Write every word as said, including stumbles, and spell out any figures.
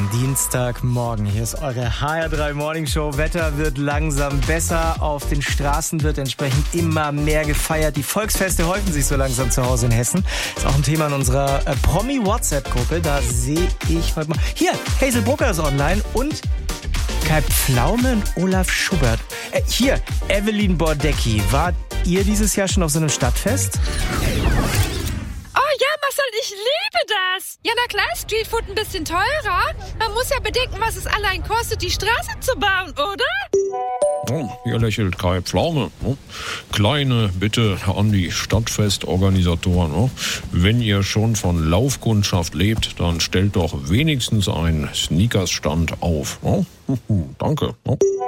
Dienstagmorgen. Hier ist eure H R drei Morning Show. Wetter wird langsam besser. Auf den Straßen wird entsprechend immer mehr gefeiert. Die Volksfeste häufen sich so langsam zu Hause in Hessen. Ist auch ein Thema in unserer äh, Promi-WhatsApp-Gruppe. Da sehe ich heute mal... Hier, Hazel Brugger ist online und Kai Pflaume und Olaf Schubert. Äh, hier, Evelyn Bordecki. Wart ihr dieses Jahr schon auf so einem Stadtfest? Ich liebe das. Ja, na klar, Streetfood ein bisschen teurer. Man muss ja bedenken, was es allein kostet, die Straße zu bauen, oder? Oh, hier lächelt Kai Pflaume. Oh. Kleine Bitte an die Stadtfestorganisatoren. Oh. Wenn ihr schon von Laufkundschaft lebt, dann stellt doch wenigstens einen Sneakers-Stand auf. Oh. Danke. Oh.